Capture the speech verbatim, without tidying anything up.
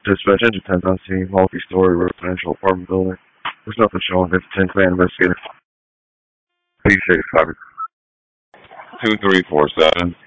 Dispatch engine ten on scene, multi-story residential apartment building. There's nothing showing. It's a ten command investigator. P six, copy. two three four seven.